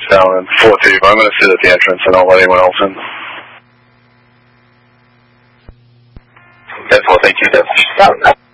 down in 4-2, but I'm going to sit at the entrance and I'll let anyone else in. 10-4, thank you,